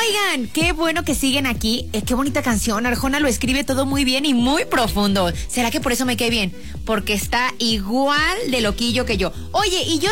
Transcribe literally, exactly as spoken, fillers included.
Oigan, qué bueno que siguen aquí. Eh, qué bonita canción. Arjona lo escribe todo muy bien y muy profundo. ¿Será que por eso me cae bien? Porque está igual de loquillo que yo. Oye, y yo